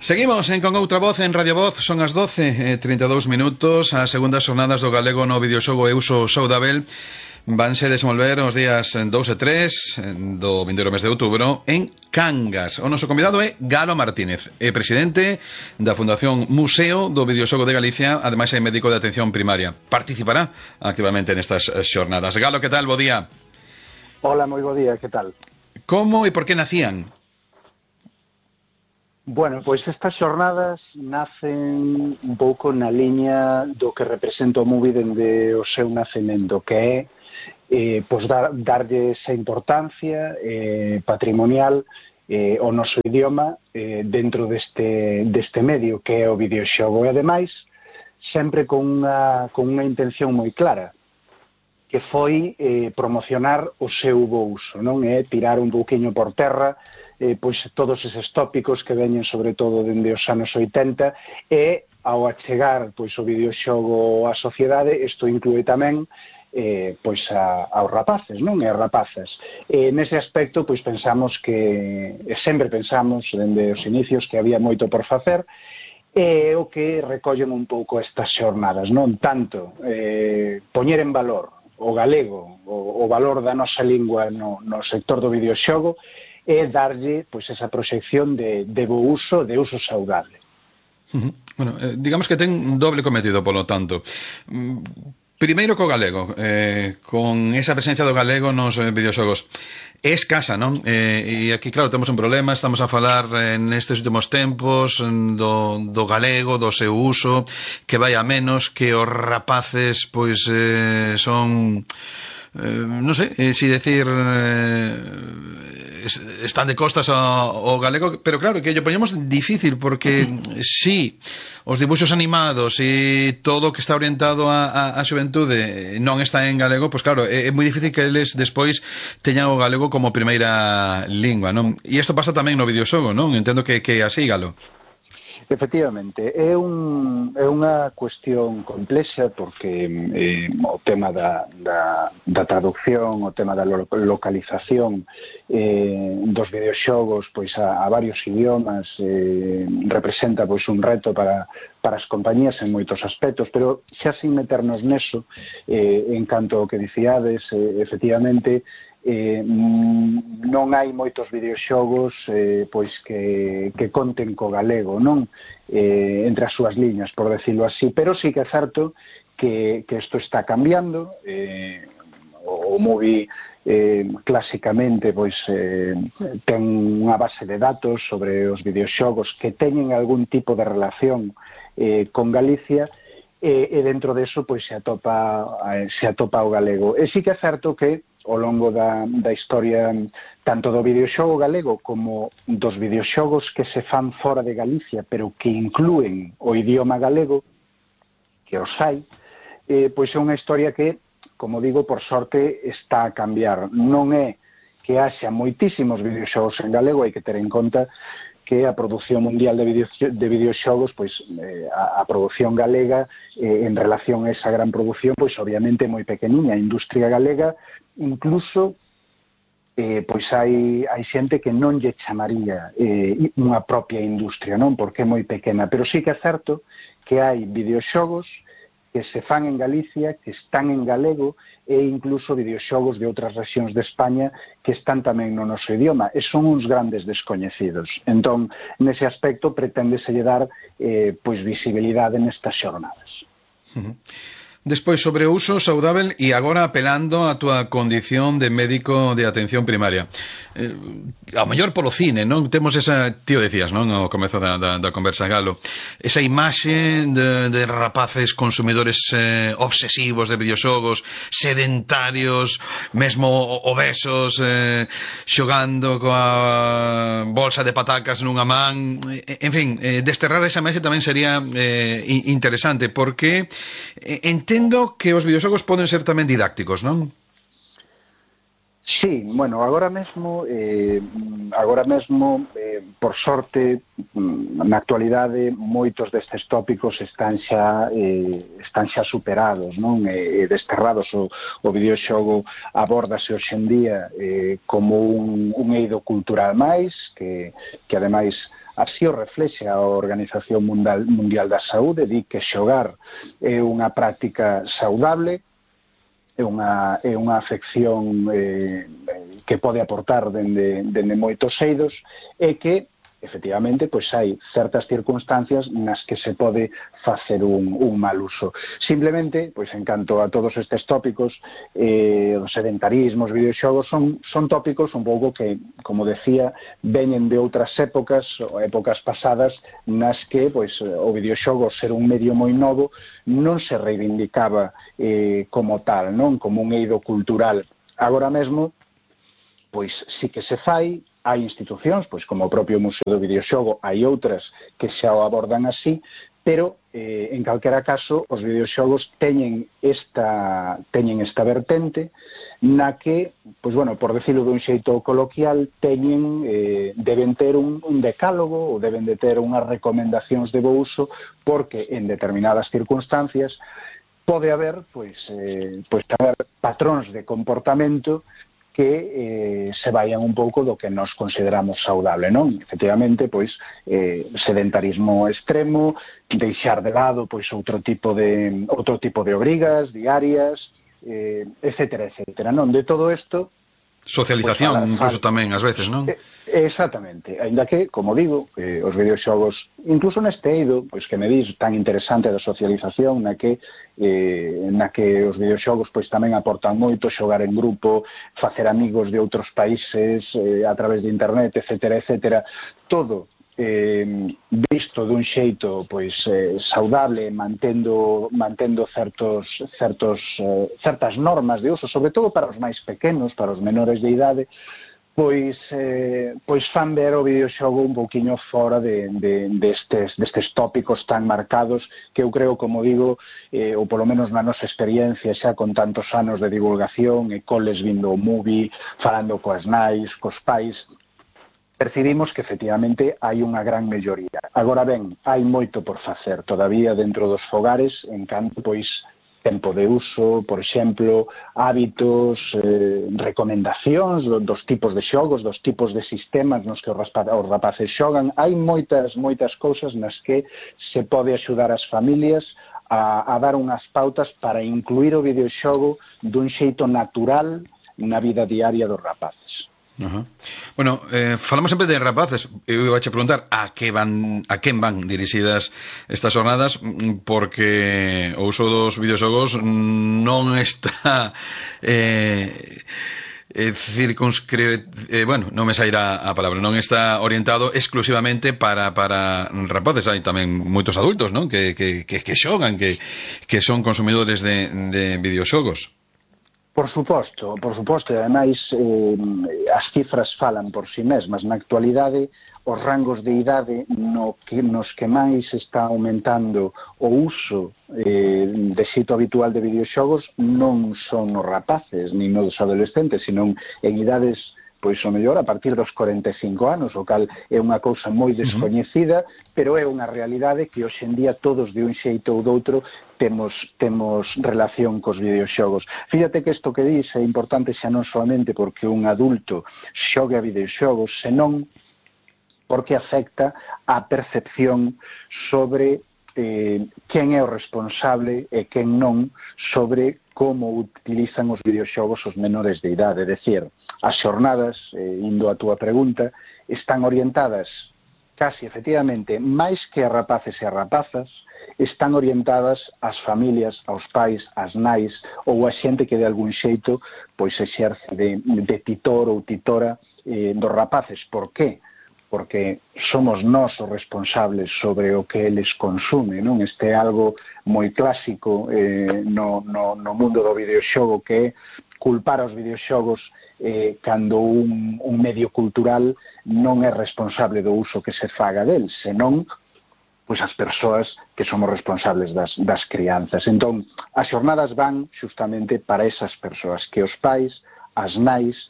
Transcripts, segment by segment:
Seguimos con outra voz en Radio Voz. Son as 12:32 minutos. As segundas jornadas do galego no videoxogo e uso saudável vanse desenvolver os días 2 e 3 do vindeiro mes de outubro en Cangas. O noso convidado é Galo Martínez, presidente da Fundación Museo do Videoxogo de Galicia, ademais é médico de atención primaria. Participará activamente nestas xornadas. Galo, que tal? Bo día. Hola, moi bo día, que tal? Como e por que nacían? Bueno, pois estas xornadas nacen un pouco na liña do que representa o MUBI dende o seu nacemento, que é pois darlle esa importancia patrimonial ao noso idioma dentro deste medio que é o videoxogo, e ademais sempre con unha intención moi clara, que foi promocionar o seu bo uso, non é tirar un pouquiño por terra pois todos eses tópicos que veñen sobre todo dende os anos 80, e ao achegar pois o videoxogo á sociedade, isto inclúe tamén pois aos rapaces, non? E as rapazas. Nese aspecto pois pensamos que sempre pensamos dende os inicios que había moito por facer, e o que recollen un pouco estas xornadas, non tanto poñer en valor o galego, o valor da nosa lingua no sector do videoxogo, e darlle pois esa proxección de bo uso, de uso saudable. Bueno, digamos que ten doble cometido, polo tanto. Primeiro co galego, con esa presencia do galego nos videoxogos é escasa, non? E aquí, claro, temos un problema. Estamos a falar nestes últimos tempos do galego, do seu uso, que vai a menos, que os rapaces pois son non sei si decir están de costas ao galego, pero claro, que lle poñemos difícil, porque si os dibuxos animados e todo o que está orientado a xuventude non está en galego, pois claro, é moi difícil que eles despois teñan o galego como primeira lingua, non? E isto pasa tamén no videoxogo, non? Entendo que así, Galo. Efectivamente, é unha cuestión complexa, porque o tema da traducción, o tema da localización dos videoxogos pois a varios idiomas representa pois un reto para as compañías en moitos aspectos, pero xa sin meternos neso, en canto ao que dicíades, efectivamente non hai moitos videoxogos pois que conten co galego, non? Entre as súas liñas, por decirlo así, pero sí que é certo que isto está cambiando. O MUBI clásicamente pois ten unha base de datos sobre os videoxogos que teñen algún tipo de relación con Galicia, e dentro deso pois se atopa o galego. E sí que é certo que ao longo da historia tanto do videoxogo galego como dos videoxogos que se fan fora de Galicia pero que inclúen o idioma galego, que os hai, pois é unha historia que, como digo, por sorte está a cambiar. Non é que haxa moitísimos videoxogos en galego, hai que ter en conta que a produción mundial de videoxogos, pois a produción galega en relación a esa gran produción, pois obviamente é moi pequeniña. A industria galega incluso pois hai xente que non lle chamaría unha propia industria, non? Porque é moi pequena, pero sí que é certo que hai videoxogos que se fan en Galicia, que están en galego, e incluso videoxogos de outras rexións de España que están tamén no noso idioma, e son uns grandes descoñecidos. Entón, nese aspecto, preténdese dar pois visibilidade nestas xornadas. Despois, sobre o uso saudável, e agora apelando a túa condición de médico de atención primaria, ao mellor polo cine, non? Temos esa, tío decías, non? Ao comezo da conversa, Galo, esa imaxe de rapaces consumidores obsesivos de videoxogos, sedentarios, mesmo obesos, xogando coa bolsa de patacas nunha man. En fin, desterrar esa imaxe tamén sería interesante, porque entendo que os videoxogos poden ser tamén didácticos, non? Sí, bueno, agora mesmo, por sorte, na actualidade, moitos destes tópicos están xa superados, non? E desterrados. O videoxogo abórdase hoxe en día como un eido cultural máis, que ademais así o reflexe a Organización Mundial da Saúde, di que xogar é unha práctica saudable, é unha afección que pode aportar dende moitos eidos, e que efectivamente pois hai certas circunstancias nas que se pode facer un mal uso. Simplemente, pois en canto a todos estes tópicos, os sedentarismos, videoxogos, son tópicos un pouco que, como decía, veñen de outras épocas pasadas, nas que pois o videoxogo, ser un medio moi novo, non se reivindicaba como tal, non como un eido cultural. Agora mesmo, pois sí que se fai, hai institucións, pois como o propio Museo do Videoxogo, hai outras que xa o abordan así, pero en calquera caso os videoxogos teñen esta vertente na que, pois bueno, por decirlo dun xeito coloquial, deben ter un decálogo, ou deben de ter unhas recomendacións de bo uso, porque en determinadas circunstancias pode haber haber patróns de comportamento que se vayan un pouco do que nos consideramos saudable, non? Efectivamente, pois, sedentarismo extremo, deixar de lado pois outro tipo de obrigas diarias, etcétera, etcétera, non? De todo isto, Socialización, incluso tamén, ás veces, non? Exactamente, aínda que, como digo, os videoxogos, incluso neste eido, pois que me dis tan interesante da socialización, na que os videoxogos pois tamén aportan moito, xogar en grupo, facer amigos de outros países a través de internet, etcétera, etcétera, todo visto dun xeito pois saudable, mantendo certas normas de uso, sobre todo para os máis pequenos, para os menores de idade, pois fan ver o videoxogo un pouquiño fora destes tópicos tan marcados que eu creo, como digo, ou polo menos na nosa experiencia xa con tantos anos de divulgación e coles vindo o movie, falando coas nais, cos pais, percibimos que efectivamente hai unha gran melloría. Agora ben, hai moito por facer todavía dentro dos fogares, en canto pois tempo de uso, por exemplo, hábitos, recomendacións dos tipos de xogos, dos tipos de sistemas nos que os rapaces xogan. Hai moitas cousas nas que se pode axudar as familias a dar unhas pautas para incluir o videoxogo dun xeito natural na vida diaria dos rapaces. Uh-huh. Bueno, falamos sempre de rapaces. Eu iba a preguntar a quen van dirixidas estas jornadas, porque o uso dos videoxogos non está non me sairá a palabra, non está orientado exclusivamente para rapaces. Hai tamén moitos adultos, non? Que xogan, que son consumidores de videoxogos. Por suposto, e ademais as cifras falan por si mesmas. Na actualidade, os rangos de idade nos que máis está aumentando o uso de xeito habitual de videoxogos non son os rapaces, nin os adolescentes, senón en idades pois o mellor a partir dos 45 anos, o cal é unha cousa moi descoñecida, pero é unha realidade que hoxe en día todos de un xeito ou doutro temos relación cos videoxogos. Fíjate que isto que dis é importante xa non solamente porque un adulto xogue a videoxogos, senón porque afecta a percepción sobre quen é o responsable e quen non sobre como utilizan os videoxogos os menores de idade. É dicir, as xornadas, indo a túa pregunta, están orientadas casi efectivamente máis que a rapaces e a rapazas, están orientadas ás familias, aos pais, ás nais ou a xente que de algún xeito pois exerce de titor ou titora dos rapaces. Por qué? Porque somos nós os responsables sobre o que eles consumen, non? Este é algo moi clásico no mundo do videoxogo, que é culpar aos videoxogos cando un medio cultural non é responsable do uso que se faga del, senón pois as persoas que somos responsables das crianzas. Entón, as xornadas van justamente para esas persoas, que os pais, as nais,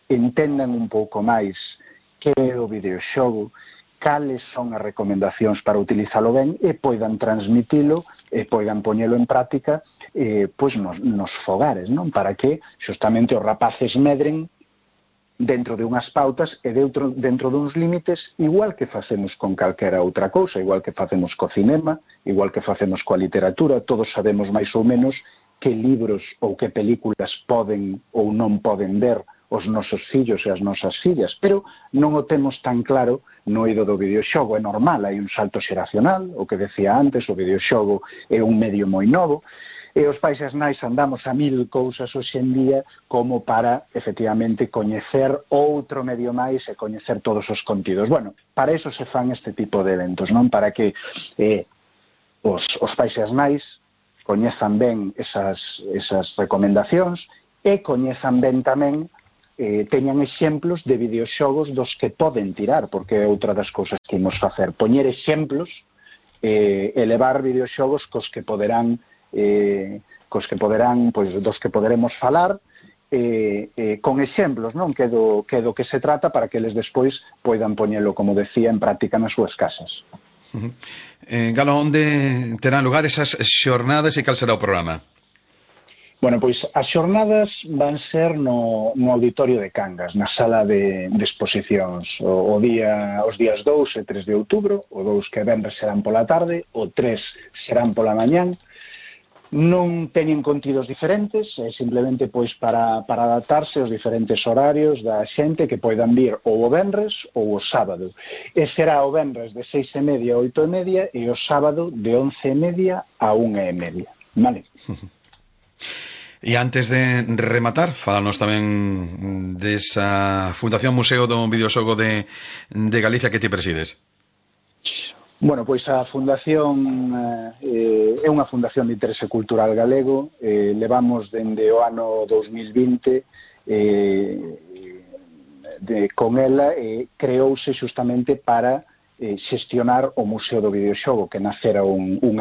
entendan un pouco máis que é o videoxogo, cales son as recomendacións para utilizalo ben e poidan transmitilo e poidan poñelo en práctica pois nos fogares, non? Para que xustamente os rapaces medren dentro de unhas pautas e dentro duns límites, igual que facemos con calquera outra cousa, igual que facemos co cinema, igual que facemos coa literatura. Todos sabemos máis ou menos que libros ou que películas poden ou non poden ver os nosos fillos e as nosas fillas, pero non o temos tan claro no eido do videoxogo. É normal, hai un salto xeracional, o que decía antes, o videoxogo é un medio moi novo, e os pais e as nais andamos a mil cousas hoxe en día como para, efectivamente, coñecer outro medio máis e coñecer todos os contidos. Bueno, para iso se fan este tipo de eventos, non? Para que os pais e as nais coñezan ben esas recomendacións e coñezan ben tamén teñan exemplos de videoxogos dos que poden tirar, porque é outra das cousas que imos facer, poñer exemplos e levar videoxogos cos que poderán pois dos que poderemos falar con exemplos, non? Que do que se trata para que eles despois poidan poñelo, como decía, en práctica nas súas casas. Galo, onde terán lugar esas xornadas e cal será o programa? Bueno, pois as xornadas van ser no Auditorio de Cangas, na sala de exposicións. Os días 2 e 3 de outubro, o 2 que venres serán pola tarde, o 3 serán pola mañán. Non teñen contidos diferentes, é simplemente pois para adaptarse aos diferentes horarios da xente que poidan vir ou o venres ou o sábado. E será o venres de 6:30 a 8:30 e o sábado de 11:30 a 1:30. Vale? E antes de rematar, falanos tamén desa Fundación Museo do Videoxogo de Galicia que ti presides. Bueno, pois a fundación é unha fundación de interese cultural galego. Levamos dende o ano 2020 con ela creouse xustamente para xestionar o Museo do Videoxogo, que nacera un